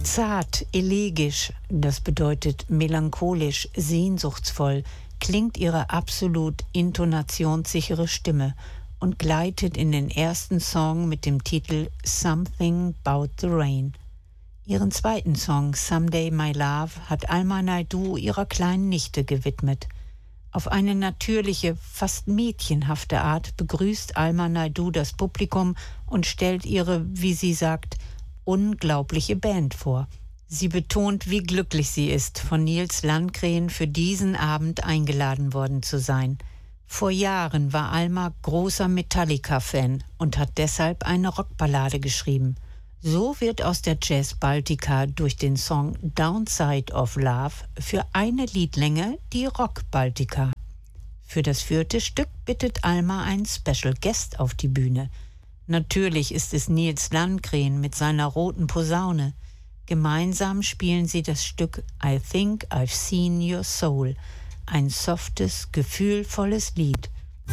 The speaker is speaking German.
Zart, elegisch, das bedeutet melancholisch, sehnsuchtsvoll, klingt ihre absolut intonationssichere Stimme und gleitet in den ersten Song mit dem Titel Something About the Rain. Ihren zweiten Song Someday My Love hat Alma Naidoo ihrer kleinen Nichte gewidmet. Auf eine natürliche, fast mädchenhafte Art begrüßt Alma Naidoo das Publikum und stellt ihre, wie sie sagt, unglaubliche Band vor. Sie betont, wie glücklich sie ist, von Nils Landgren für diesen Abend eingeladen worden zu sein. Vor Jahren war Alma großer Metallica-Fan und hat deshalb eine Rockballade geschrieben. So wird aus der Jazz Baltica durch den Song Downside of Love für eine Liedlänge die Rock Baltica. Für das vierte Stück bittet Alma einen Special Guest auf die Bühne. Natürlich ist es Nils Landgren mit seiner roten Posaune. Gemeinsam spielen sie das Stück I Think I've Seen Your Soul, ein softes, gefühlvolles Lied.